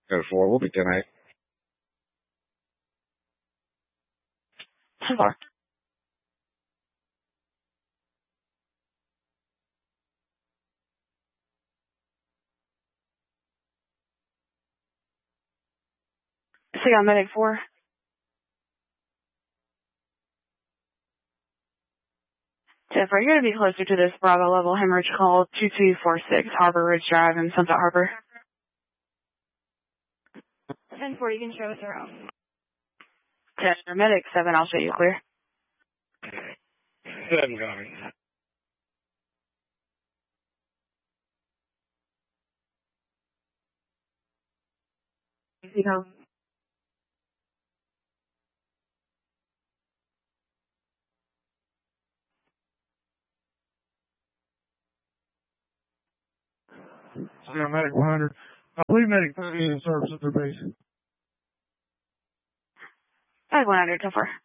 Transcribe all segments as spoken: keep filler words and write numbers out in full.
Code four, we'll be ten eight. ten four. So yeah, medic four. Jennifer, you're going to be closer to this Bravo level hemorrhage call two two four six Harbor Ridge Drive in Sunset Harbor. ten four, you can show us around. Jennifer, medic seven, I'll show you clear. seven coming. Easy home. So yeah, medic one hundred. I believe medic thirty is in service at their base. Medic one hundred, ten four.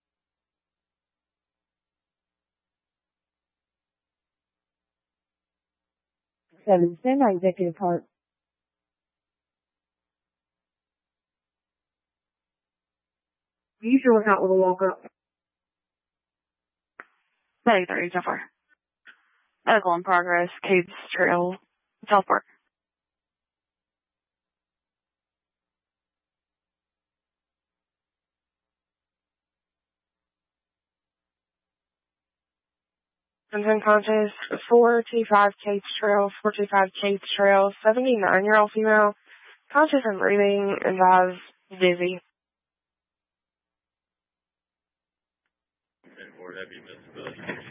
Seven, stand by executive part. You sure we're not with a walk up? Medic thirty, ten four. Medical in progress, Cades Trail, Southport. Unconscious, four two five Cades Trail, four two five Cades Trail, seventy-nine-year-old female, conscious and breathing, advised dizzy. ten four, that'd be